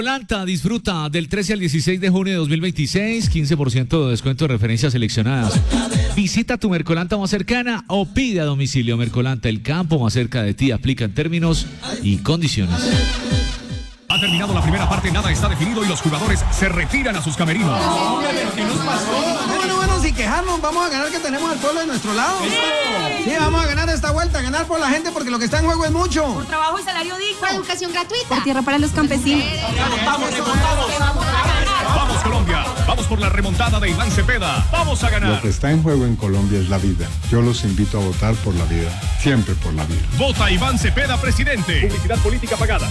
Mercolanta disfruta del 13 al 16 de junio de 2026, 15% de descuento de referencias seleccionadas. Visita tu Mercolanta más cercana o pide a domicilio. Mercolanta, el campo más cerca de ti. Aplica en términos y condiciones. Ha terminado la primera parte, nada está definido y los jugadores se retiran a sus camerinos. ¿Qué nos pasó? Bueno, sin quejarnos, vamos a ganar, que tenemos al pueblo de nuestro lado. Sí, vamos a ganar esta vuelta, ganar por la gente porque lo que está en juego es mucho. Por trabajo y salario digno. Por educación gratuita. Por tierra para los campesinos. Vamos Colombia, vamos por la remontada de Iván Cepeda. Vamos a ganar. Lo que está en juego en Colombia es la vida. Yo los invito a votar por la vida, siempre por la vida. Vota Iván Cepeda, presidente. Publicidad política pagada.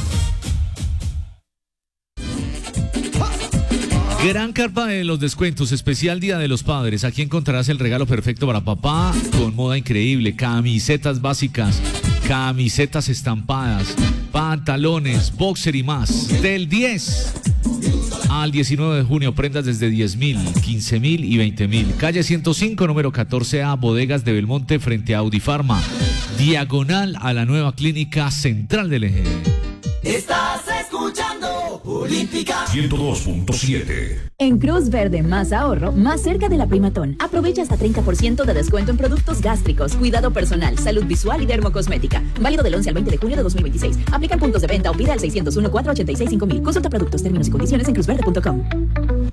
Gran carpa de los descuentos, especial Día de los Padres. Aquí encontrarás el regalo perfecto para papá, con moda increíble, camisetas básicas, camisetas estampadas, pantalones, boxer y más. Del 10 al 19 de junio, prendas desde 10.000, 15.000 y 20.000. Calle 105, número 14A, Bodegas de Belmonte, frente a Audifarma, diagonal a la nueva clínica central del Eje. Estás escuchando Olímpica 102.7. En Cruz Verde, más ahorro, más cerca de la Primatón. Aprovecha hasta 30% de descuento en productos gástricos, cuidado personal, salud visual y dermocosmética. Válido del 11 al 20 de junio de 2026. Aplican puntos de venta o pida al 601-486-5000. Consulta productos, términos y condiciones en cruzverde.com.